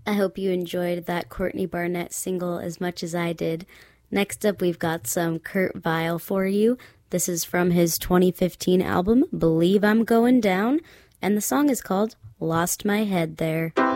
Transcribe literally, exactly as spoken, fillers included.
I hope you enjoyed that Courtney Barnett single as much as I did. Next up, we've got some Kurt Vile for you. This is from his twenty fifteen album, Believe I'm Going Down, and the song is called Lost My Head There.